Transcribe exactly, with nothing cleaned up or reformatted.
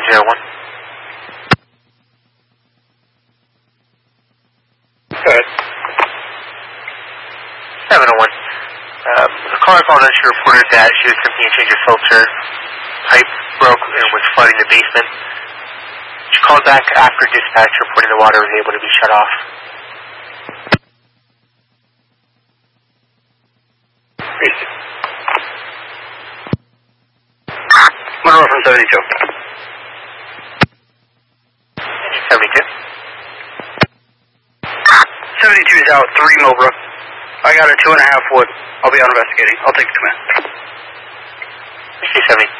zero one. Go ahead. seven oh one. Um, the caller called us. She reported that she was attempting to change her filter. Pipe broke and was flooding the basement. She called back after dispatch reporting the water was able to be shut off. Monroe from seventy-two. seventy-two. seventy-two is out, three Millbrook. I got a two and a half wood. I'll be out investigating. I'll take the command. C seventy.